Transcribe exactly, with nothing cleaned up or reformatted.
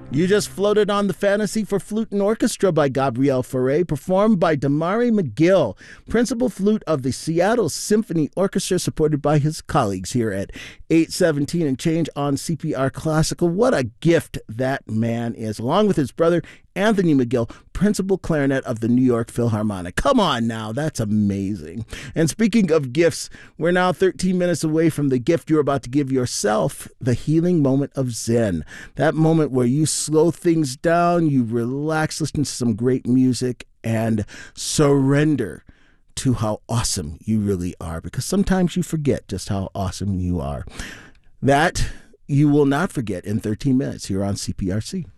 You just floated on the Fantasy for Flute and Orchestra by Gabriel Fauré, performed by Damari McGill, principal flute of the Seattle Symphony Orchestra, supported by his colleagues here at eight seventeen and change on C P R Classical. What a gift that man is, along with his brother, Anthony McGill, principal clarinet of the New York Philharmonic. Come on now, that's amazing. And speaking of gifts, we're now thirteen minutes away from the gift you're about to give yourself, the healing moment of Zen. That moment where you slow things down, you relax, listen to some great music, and surrender to how awesome you really are, because sometimes you forget just how awesome you are. That you will not forget in thirteen minutes here on C P R C.